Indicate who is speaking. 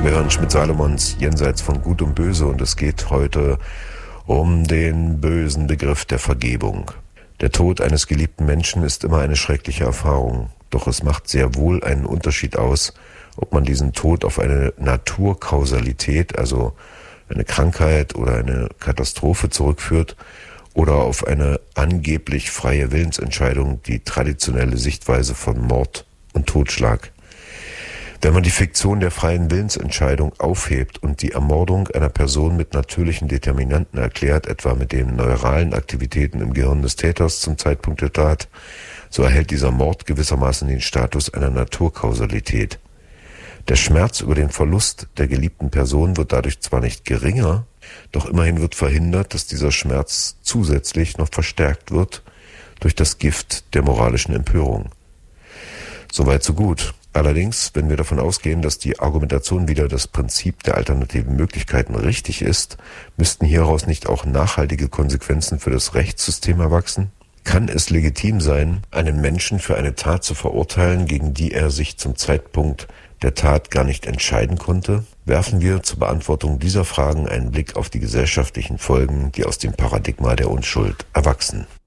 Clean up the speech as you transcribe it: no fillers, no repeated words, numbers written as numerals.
Speaker 1: Wir hören Schmidt-Salomons Jenseits von Gut und Böse und es geht heute um den bösen Begriff der Vergebung. Der Tod eines geliebten Menschen ist immer eine schreckliche Erfahrung, doch es macht sehr wohl einen Unterschied aus, ob man diesen Tod auf eine Naturkausalität, also eine Krankheit oder eine Katastrophe zurückführt oder auf eine angeblich freie Willensentscheidung, die traditionelle Sichtweise von Mord und Totschlag. Wenn man die Fiktion der freien Willensentscheidung aufhebt und die Ermordung einer Person mit natürlichen Determinanten erklärt, etwa mit den neuralen Aktivitäten im Gehirn des Täters zum Zeitpunkt der Tat, so erhält dieser Mord gewissermaßen den Status einer Naturkausalität. Der Schmerz über den Verlust der geliebten Person wird dadurch zwar nicht geringer, doch immerhin wird verhindert, dass dieser Schmerz zusätzlich noch verstärkt wird durch das Gift der moralischen Empörung. Soweit so gut. Allerdings, wenn wir davon ausgehen, dass die Argumentation wieder das Prinzip der alternativen Möglichkeiten richtig ist, müssten hieraus nicht auch nachhaltige Konsequenzen für das Rechtssystem erwachsen? Kann es legitim sein, einen Menschen für eine Tat zu verurteilen, gegen die er sich zum Zeitpunkt der Tat gar nicht entscheiden konnte? Werfen wir zur Beantwortung dieser Fragen einen Blick auf die gesellschaftlichen Folgen, die aus dem Paradigma der Unschuld erwachsen.